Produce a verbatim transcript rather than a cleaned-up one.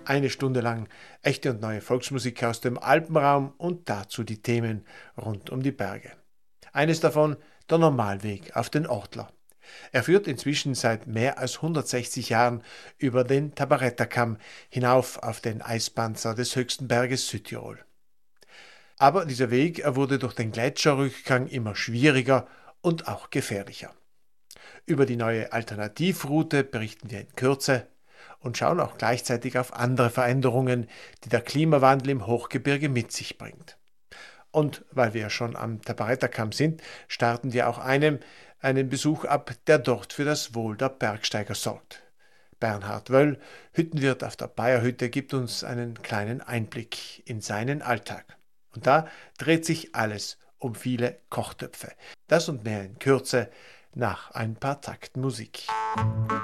Eine Stunde lang echte und neue Volksmusik aus dem Alpenraum und dazu die Themen rund um die Berge. Eines davon der Normalweg auf den Ortler. Er führt inzwischen seit mehr als hundertsechzig Jahren über den Tabaretterkamm hinauf auf den Eispanzer des höchsten Berges Südtirol. Aber dieser Weg wurde durch den Gletscherrückgang immer schwieriger und auch gefährlicher. Über die neue Alternativroute berichten wir in Kürze und schauen auch gleichzeitig auf andere Veränderungen, die der Klimawandel im Hochgebirge mit sich bringt. Und weil wir schon am Tabaretterkamm sind, starten wir auch einem einen Besuch ab, der dort für das Wohl der Bergsteiger sorgt. Bernhard Wöll, Hüttenwirt auf der Bayerhütte, gibt uns einen kleinen Einblick in seinen Alltag. Und da dreht sich alles um viele Kochtöpfe. Das und mehr in Kürze nach ein paar Takten Musik.